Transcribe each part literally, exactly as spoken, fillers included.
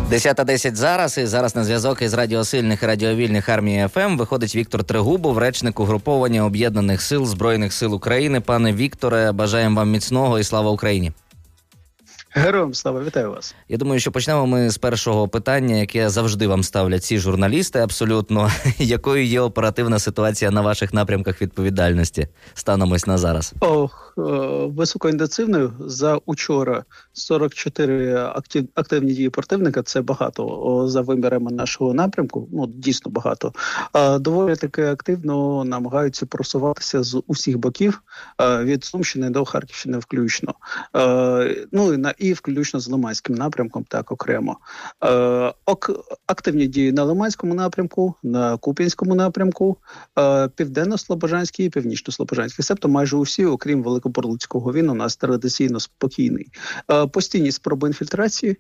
десята десять зараз, і зараз на зв'язок із радіосильних і радіовільних армії еф ем виходить Віктор Трегубов, речник угруповання Об'єднаних сил Збройних сил України. Пане Вікторе, бажаємо вам міцного і слава Україні! Героям слава, вітаю вас. Я думаю, що почнемо ми з першого питання, яке завжди вам ставлять ці журналісти абсолютно. Якою є оперативна ситуація на ваших напрямках відповідальності станом ось на зараз? Ох, високоінтенсивною. За учора сорок чотири актив, активні дії противника. Це багато за вимірами нашого напрямку. Ну, дійсно багато. Доволі таки активно намагаються просуватися з усіх боків, від Сумщини до Харківщини включно. Ну, і на і включно з Лиманським напрямком, так окремо. Е, ок, активні дії на Лиманському напрямку, на Куп'янському напрямку, е, Південно-Слобожанський і Північно-Слобожанський. Себто майже усі, окрім Великоборлицького, він у нас традиційно спокійний. Е, постійні спроби інфільтрації,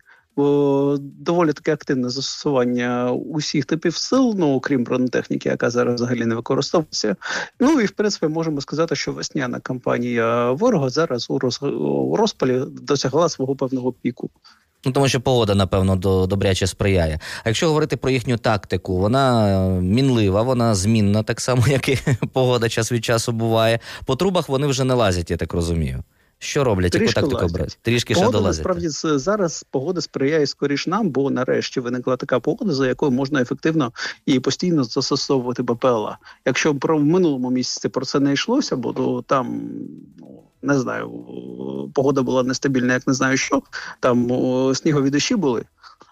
О, доволі таке активне застосування усіх типів сил, ну, окрім бронетехніки, яка зараз взагалі не використовується. Ну і, в принципі, можемо сказати, що весняна кампанія ворога зараз у, роз, у розпалі досягла свого певного піку. Ну, тому що погода, напевно, до, добряче сприяє. А якщо говорити про їхню тактику, вона мінлива, вона змінна, так само, як і погода час від часу буває. По трубах вони вже не лазять, я так розумію. Що роблять? Яку тактику обирають? Трішки ще долазять. Насправді, зараз погода сприяє скоріш нам, бо нарешті виникла така погода, за якою можна ефективно і постійно застосовувати Бе Пе Ел А. Якщо про в минулому місяці про це не йшлося, бо то там, ну, не знаю, погода була нестабільна, як не знаю що, там о, снігові дощі були.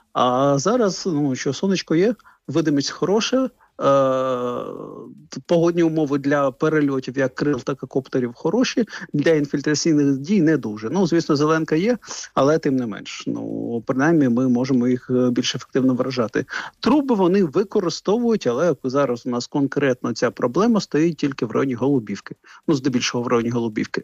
А зараз, ну, що сонечко є, видимість хороша, Е, погодні умови для перельотів як крил, так і коптерів хороші, для інфільтраційних дій не дуже. Ну, звісно, зеленка є, але тим не менш. Ну, принаймні, ми можемо їх більш ефективно вражати. Труби вони використовують, але зараз у нас конкретно ця проблема стоїть тільки в районі Голубівки. Ну, здебільшого в районі Голубівки.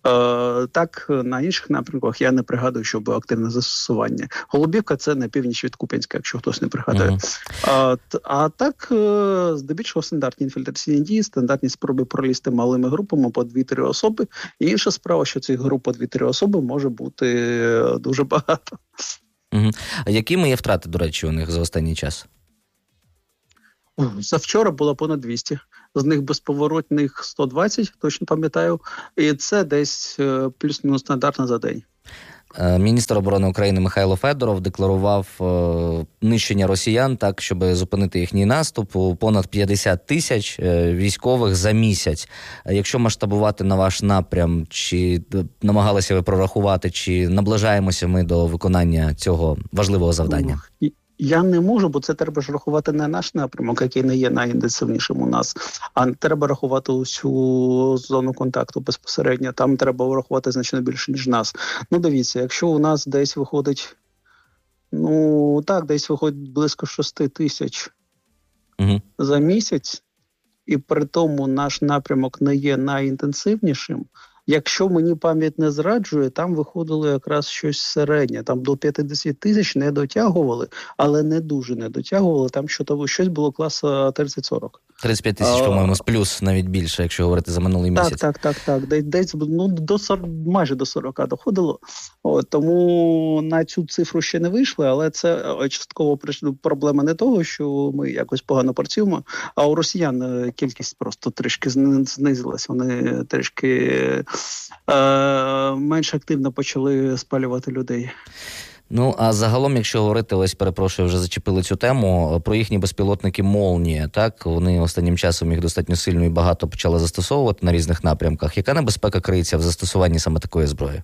Е, так, на інших напрямках я не пригадую, щоб активне застосування. Голубівка – це на північ від Куп'янська, якщо хтось не пригадує. Uh-huh. А, а так, здебільшого стандартні інфільтраційні дії, стандартні спроби пролізти малими групами по дві-три особи. І інша справа, що цих груп по дві-три особи може бути дуже багато. Угу. А якими є втрати, до речі, у них за останній час? Завчора було понад двісті. З них безповоротних сто двадцять, точно пам'ятаю. І це десь плюс-мінус стандартно за день. Міністр оборони України Михайло Федоров декларував е, нищення росіян так, щоб зупинити їхній наступ, у понад п'ятдесят тисяч е, військових за місяць. Якщо масштабувати на ваш напрям, чи намагалися ви прорахувати, чи наближаємося ми до виконання цього важливого завдання? Я не можу, бо це треба ж рахувати не наш напрямок, який не є найінтенсивнішим у нас, а треба рахувати усю зону контакту безпосередньо. Там треба рахувати значно більше, ніж нас. Ну, дивіться, якщо у нас десь виходить, ну, так, десь виходить близько шести тисяч угу. за місяць, і при тому наш напрямок не є найінтенсивнішим, якщо мені пам'ять не зраджує, там виходило якраз щось середнє. Там до п'ятдесят тисяч не дотягували, але не дуже не дотягували. Там щось було класу тридцять-сорок. тридцять п'ять тисяч, а, по-моєму, плюс навіть більше, якщо говорити за минулий так, місяць. Так, так, так. так. Десь ну, до сорок, майже до сорока доходило. О, тому на цю цифру ще не вийшли, але це частково проблема не того, що ми якось погано працюємо, а у росіян кількість просто трішки знизилась. Вони трішки е, менш активно почали спалювати людей. Ну, а загалом, якщо говорити, ось, перепрошую, вже зачепили цю тему, про їхні безпілотники «Молнія», так? Вони останнім часом їх достатньо сильно і багато почали застосовувати на різних напрямках. Яка небезпека криється в застосуванні саме такої зброї?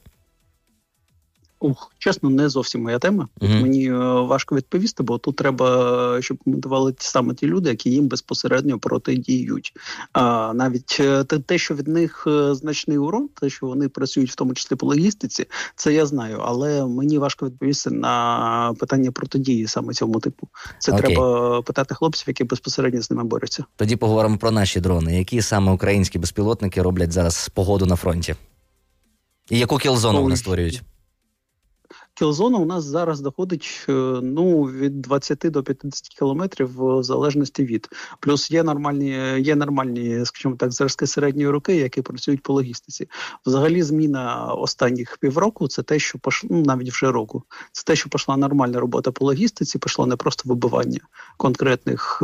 Ух, чесно, не зовсім моя тема. Mm-hmm. Мені е, важко відповісти, бо тут треба, щоб коментували ті саме ті люди, які їм безпосередньо протидіють. А, навіть е, те, що від них е, значний урон, те, що вони працюють в тому числі по логістиці, це я знаю, але мені важко відповісти на питання протидії саме цьому типу. Це okay. треба питати хлопців, які безпосередньо з ними борються. Тоді поговоримо про наші дрони. Які саме українські безпілотники роблять зараз погоду на фронті? І яку кілзону вони створюють? Кілзона у нас зараз доходить ну, від двадцяти до п'ятдесяти кілометрів в залежності від. Плюс є нормальні, є нормальні, скажімо так, зразки середньої руки, які працюють по логістиці. Взагалі зміна останніх півроку – це те, що пошло, ну, навіть вже року, це те, що пішла нормальна робота по логістиці, пішло не просто вибивання конкретних е-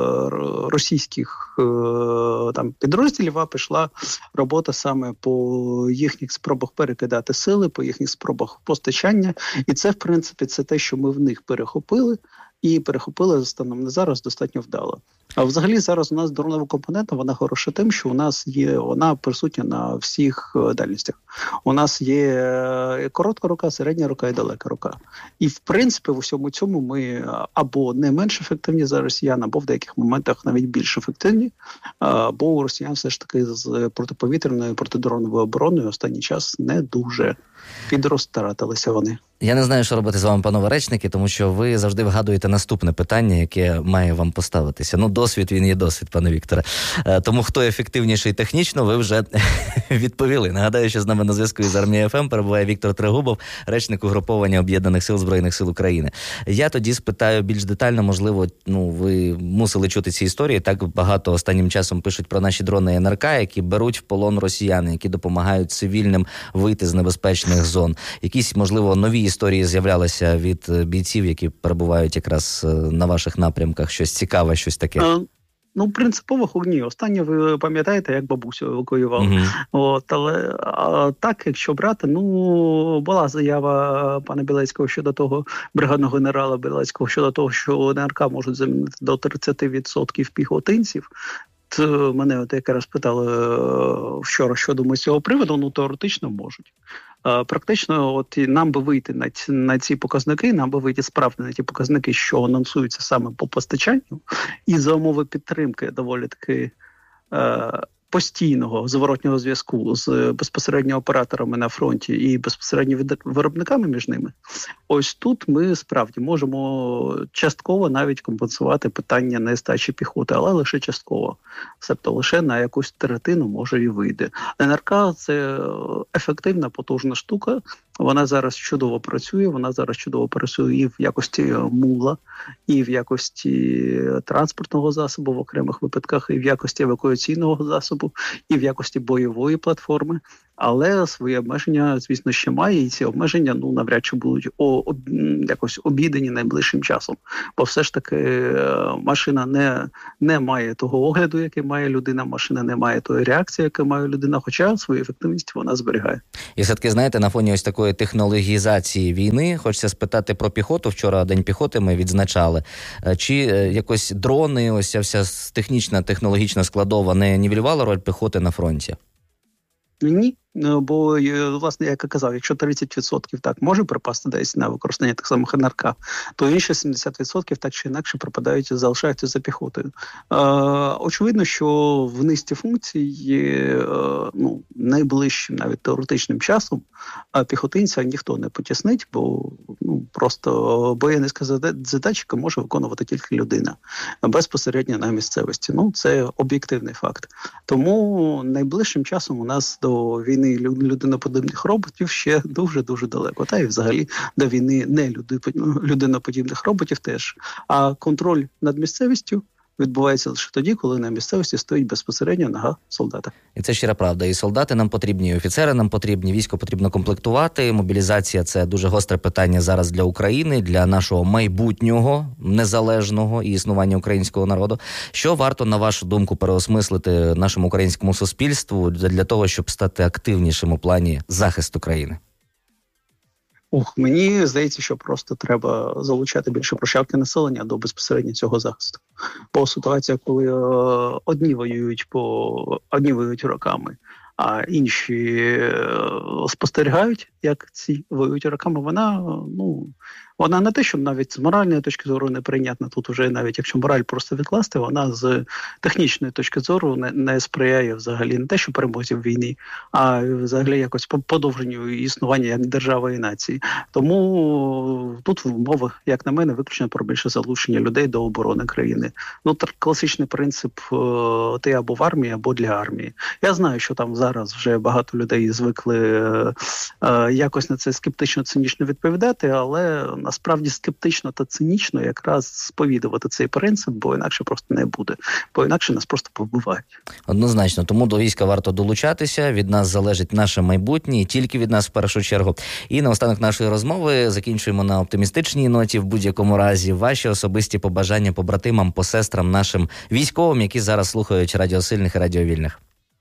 російських е- там, підрозділів, а пішла робота саме по їхніх спробах перекидати сили, по їхніх спробах постачання. І це, в принципі, це те, що ми в них перехопили, і перехопили станом на зараз достатньо вдало. А взагалі зараз у нас дронова компонента, вона хороша тим, що у нас є, вона присутня на всіх дальностях. У нас є коротка рука, середня рука і далека рука. І в принципі в усьому цьому ми або не менш ефективні за росіян, або в деяких моментах навіть більш ефективні, бо у росіян все ж таки з протиповітряною, протидроновою обороною останній час не дуже підрозтаратилися вони. Я не знаю, що робити з вами, панове речники, тому що ви завжди вгадуєте наступне питання, яке має вам поставитися. Ну, досвід, він є досвід, пане Вікторе. Тому хто ефективніший технічно, ви вже відповіли. Нагадаю, що з нами на зв'язку із Армією еф ем перебуває Віктор Трегубов, речник угруповання Об'єднаних сил Збройних сил України. Я тоді спитаю більш детально, можливо, ну, ви мусили чути ці історії, так багато останнім часом пишуть про наші дрони ен ер ка, які беруть в полон росіян, які допомагають цивільним вийти з небезпечних зон. Якісь, можливо, нові історії з'являлися від бійців, які перебувають якраз на ваших напрямках, щось цікаве, щось таке? Ну, принципово ні. Останнє ви пам'ятаєте, як бабусю евакуювали. Uh-huh. От, але а, так, якщо брати, ну, була заява пана Білецького щодо того, бригадного генерала Білецького, щодо того, що ен ер ка можуть замінити до тридцять відсотків піхотинців. То мене от якраз питали вчора, що думаю з цього приводу, ну, теоретично можуть. Практично, от нам би вийти на ці, на ці показники, нам би вийти справді на ті показники, що анонсуються саме по постачанню, і за умови підтримки доволі таки е, постійного зворотнього зв'язку з безпосередньо операторами на фронті і безпосередньо виробниками між ними. Ось тут ми справді можемо частково навіть компенсувати питання нестачі піхоти, але лише частково. Себто лише на якусь третину може і вийде. ен ер ка – це ефективна, потужна штука. Вона зараз чудово працює, вона зараз чудово працює і в якості мула, і в якості транспортного засобу в окремих випадках, і в якості евакуаційного засобу, і в якості бойової платформи. Але свої обмеження, звісно, ще має, і ці обмеження, ну, навряд чи будуть о, об, якось обідані найближчим часом. Бо все ж таки машина не, не має того огляду, який має людина, машина не має тої реакції, яку має людина, хоча свою ефективність вона зберігає. І все-таки, знаєте, на фоні ось такої технологізації війни, хочеться спитати про піхоту. Вчора День піхоти ми відзначали. Чи якось дрони, ось ця вся технічна, технологічна складова не нівелювала роль піхоти на фронті? Ні, бо, власне, як я казав, якщо тридцять відсотків так може припасти десь на використання так самих ен ер ка, то інші сімдесят відсотків так чи інакше припадають, залишаються за піхотою. Е, очевидно, що в низці функцій е, ну, найближчим, навіть теоретичним часом, а піхотинця ніхто не потіснить, бо ну, просто боєнницька задачка може виконувати тільки людина безпосередньо на місцевості. Ну, це об'єктивний факт. Тому найближчим часом у нас до війни людиноподібних роботів ще дуже-дуже далеко. Та й взагалі до війни не людиноподібних роботів теж. А контроль над місцевістю відбувається лише тоді, коли на місцевості стоїть безпосередньо нога солдата. І це щира правда. І солдати нам потрібні, і офіцери нам потрібні, військо потрібно комплектувати. Мобілізація – це дуже гостре питання зараз для України, для нашого майбутнього, незалежного і існування українського народу. Що варто, на вашу думку, переосмислити нашому українському суспільству для того, щоб стати активнішим у плані захисту країни? Ух, мені здається, що просто треба залучати більше прощавки населення до безпосередньо цього захисту. Бо ситуація, коли е, одні воюють по одні воюють роками, а інші е, спостерігають, як ці воюють роками, вона ну Вона не те, що навіть з моральної точки зору неприйнятна, тут вже навіть якщо мораль просто відкласти, вона з технічної точки зору не, не сприяє взагалі не те, що перемозі в війні, а взагалі якось подовженню існування як держави і нації. Тому тут в умовах, як на мене, виключно про більше залучення людей до оборони країни. Ну, класичний принцип ти або в армії, або для армії. Я знаю, що там зараз вже багато людей звикли е, е, якось на це скептично-цинічно відповідати, але насправді скептично та цинічно якраз сповідувати цей принцип, бо інакше просто не буде. Бо інакше нас просто повбивають. Однозначно. Тому до війська варто долучатися. Від нас залежить наше майбутнє, і тільки від нас в першу чергу. І наостанок нашої розмови закінчуємо на оптимістичній ноті. В будь-якому разі ваші особисті побажання побратимам, посестрам, нашим військовим, які зараз слухають Радіо Сильних і Радіо Вільних.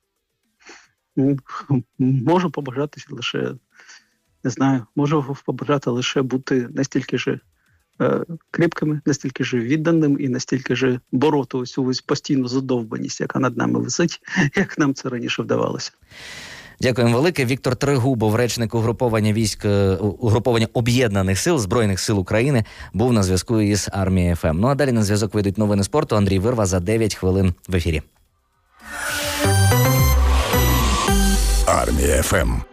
Можу побажати лише, не знаю, можу побажати лише бути настільки ж е, кріпкими, настільки ж відданим і настільки ж бороти ось цю постійну задовбаність, яка над нами висить, як нам це раніше вдавалося. Дякуємо велике. Віктор Трегубов, речник угруповання військ, угруповання Об'єднаних сил, Збройних сил України, був на зв'язку із Армією еф ем. Ну а далі на зв'язок вийдуть новини спорту. Андрій Вирва за дев'ять хвилин в ефірі. Армія еф ем.